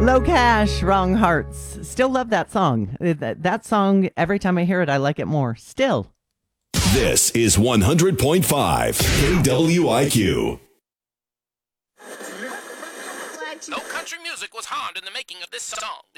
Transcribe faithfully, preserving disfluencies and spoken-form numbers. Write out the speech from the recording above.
Low Cash, Wrong Hearts. Still love that song. That, that song, every time I hear it, I like it more. Still. This is one hundred point five K W I Q. No country music was harmed in the making of this song.